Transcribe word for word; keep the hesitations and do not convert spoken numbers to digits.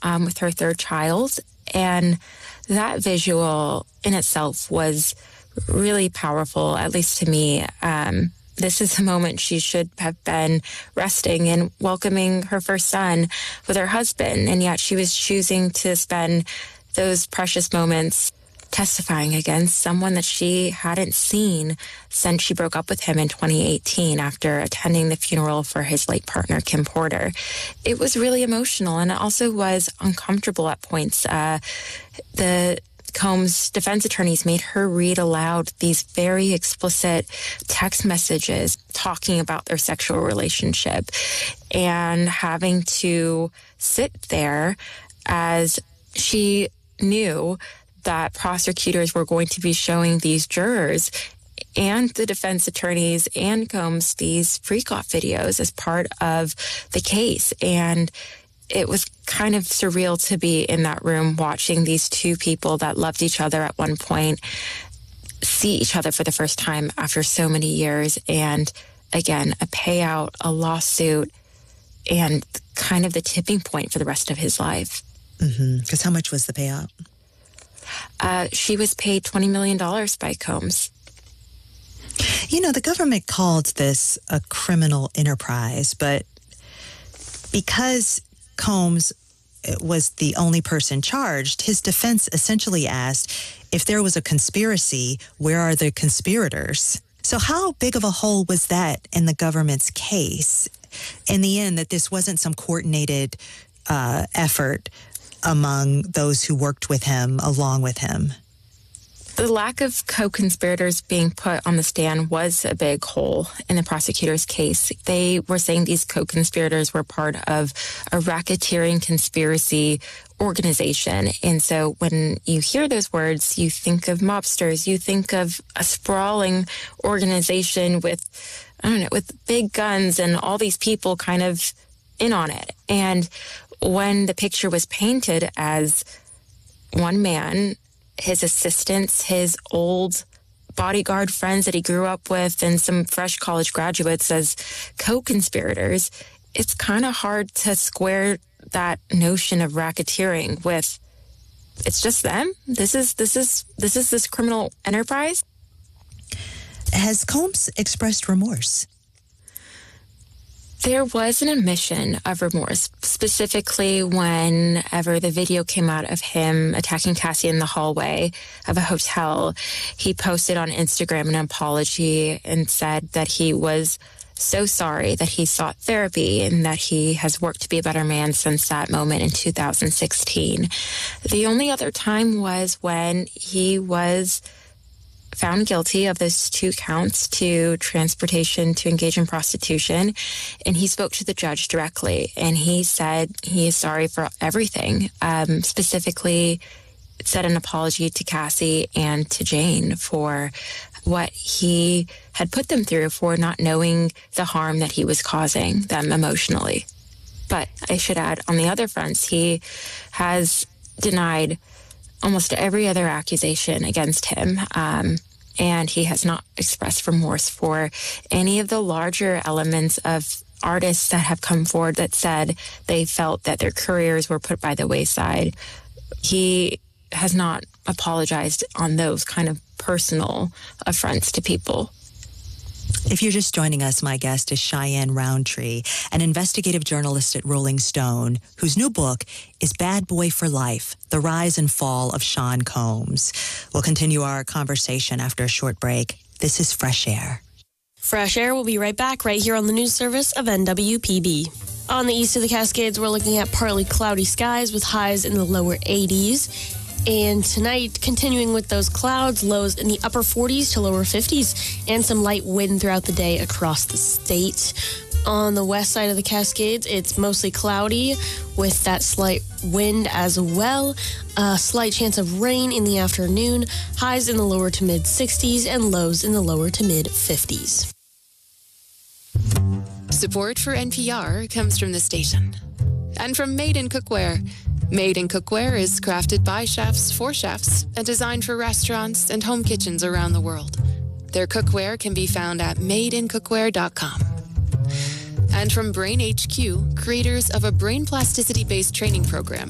um, with her third child. And that visual in itself was really powerful, at least to me. Um, this is a moment she should have been resting and welcoming her first son with her husband. And yet she was choosing to spend those precious moments testifying against someone that she hadn't seen since she broke up with him in twenty eighteen after attending the funeral for his late partner, Kim Porter. It was really emotional, and it also was uncomfortable at points. Uh, the Combs' defense attorneys made her read aloud these very explicit text messages talking about their sexual relationship, and having to sit there as she knew that prosecutors were going to be showing these jurors and the defense attorneys and Combs these freak-off videos as part of the case. And it was kind of surreal to be in that room watching these two people that loved each other at one point see each other for the first time after so many years. And again, a payout, a lawsuit, and kind of the tipping point for the rest of his life. Mm-hmm. Because how much was the payout? Uh, she was paid twenty million dollars by Combs. You know, the government called this a criminal enterprise, but because Combs was the only person charged, his defense essentially asked, if there was a conspiracy, where are the conspirators? So how big of a hole was that in the government's case? In the end, that this wasn't some coordinated uh, effort among those who worked with him, along with him? The lack of co-conspirators being put on the stand was a big hole in the prosecutor's case. They were saying these co-conspirators were part of a racketeering conspiracy organization. And so when you hear those words, you think of mobsters, you think of a sprawling organization with, I don't know, with big guns and all these people kind of in on it. And when the picture was painted as one man, his assistants, his old bodyguard friends that he grew up with, and some fresh college graduates as co-conspirators, it's kind of hard to square that notion of racketeering with, it's just them? This is this is this is this criminal enterprise? Has Combs expressed remorse? There was an admission of remorse, specifically whenever the video came out of him attacking Cassie in the hallway of a hotel. He posted on Instagram an apology and said that he was so sorry that he sought therapy and that he has worked to be a better man since that moment in two thousand sixteen. The only other time was when he was found guilty of those two counts to transportation to engage in prostitution. And he spoke to the judge directly, and he said he is sorry for everything, um, specifically said an apology to Cassie and to Jane for what he had put them through, for not knowing the harm that he was causing them emotionally. But I should add, on the other fronts, he has denied almost every other accusation against him. Um, and he has not expressed remorse for any of the larger elements of artists that have come forward that said they felt that their careers were put by the wayside. He has not apologized on those kind of personal affronts to people. If you're just joining us, my guest is Cheyenne Roundtree, an investigative journalist at Rolling Stone, whose new book is Bad Boy for Life, The Rise and Fall of Sean Combs. We'll continue our conversation after a short break. This is Fresh Air. Fresh Air will be right back right here on the news service of N W P B. On the east of the Cascades, we're looking at partly cloudy skies with highs in the lower eighties. And tonight, continuing with those clouds, lows in the upper forties to lower fifties, and some light wind throughout the day across the state. On the west side of the Cascades, it's mostly cloudy with that slight wind as well. A slight chance of rain in the afternoon, highs in the lower to mid sixties and lows in the lower to mid fifties. Support for N P R comes from the station and from Made in Cookware. Made in Cookware is crafted by chefs for chefs and designed for restaurants and home kitchens around the world. Their cookware can be found at made in cookware dot com. And from Brain H Q, creators of a brain plasticity-based training program